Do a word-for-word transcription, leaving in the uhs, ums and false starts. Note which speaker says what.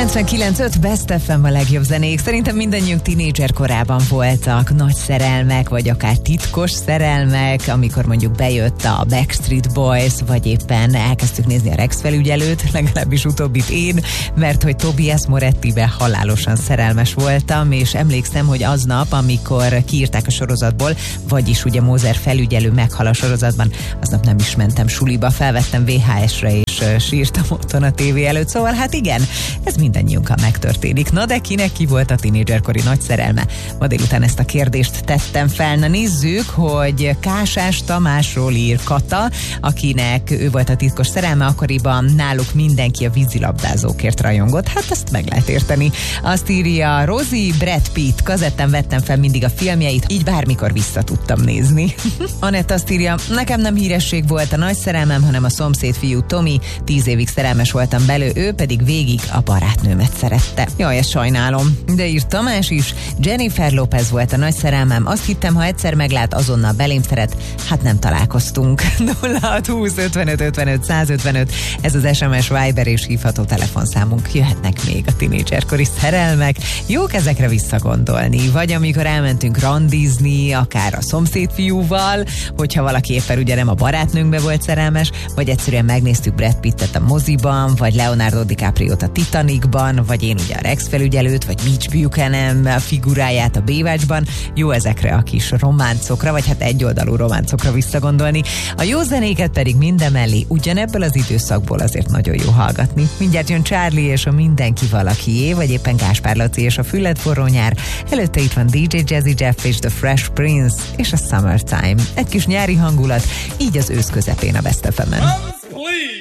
Speaker 1: kilencvenkilenc öt Best ef em a legjobb zenék. Szerintem mindannyiunk tínédzser korában voltak nagy szerelmek, vagy akár titkos szerelmek, amikor mondjuk bejött a Backstreet Boys, vagy éppen elkezdtük nézni a Rex felügyelőt, legalábbis utóbbit én, mert hogy Tobias Morettibe halálosan szerelmes voltam, és emlékszem, hogy aznap, amikor kiírták a sorozatból, vagyis ugye Moser felügyelő meghal a sorozatban, aznap nem is mentem suliba, felvettem vé há esre, és sírtam otthon a tévé előtt, szóval hát igen, ez mindannyiunkkal megtörténik. Na de kinek ki volt a tínédzserkori nagy szerelme? Ma délután ezt a kérdést tettem fel. Na nézzük, hogy Kásás Tamásról ír Kata, akinek ő volt a titkos szerelme, akkoriban náluk mindenki a vízilabdázókért rajongott. Hát ezt meg lehet érteni. Azt írja Rozi, Brad Pitt, kazettán vettem fel mindig a filmjeit, így bármikor vissza tudtam nézni. Anett azt írja, nekem nem híresség volt a nagy szerelmem, hanem a szomszéd fiú Tomi, tíz évig szerelmes voltam belő, ő pedig végig a barátnőmet szerette. Jaj, ezt sajnálom. De írt Tamás is, Jennifer Lopez volt a nagy szerelmem, azt hittem, ha egyszer meglát, azonnal belém szeret, hát nem találkoztunk. nulla hat húsz ötvenöt ötvenöt százötvenöt, ez az es em es, Viber és hívható telefonszámunk. Jöhetnek még a tínédzserkori szerelmek, jók ezekre visszagondolni, vagy amikor elmentünk randizni, akár a szomszéd fiúval, hogyha valaki éppen ugye nem a barátnőnkbe volt szerelmes, vagy egyszerűen megnéztük Brad Pittet a moziban, vagy Leonardo DiCapriót a Titanicban, vagy én ugye a Rex felügyelőt, vagy Mitch Buchanan figuráját a Baywatchban. Jó ezekre a kis románcokra, vagy hát egyoldalú románcokra visszagondolni. A jó zenéket pedig mindemellé ugyanebből az időszakból azért nagyon jó hallgatni. Mindjárt jön Charlie és a Mindenki valakié, vagy éppen Gáspár Laci és a Füled forró nyár. Előtte itt van dé dzsé Jazzy Jeff és The Fresh Prince és a Summertime. Egy kis nyári hangulat, így az ősz közepén a Best ef emen.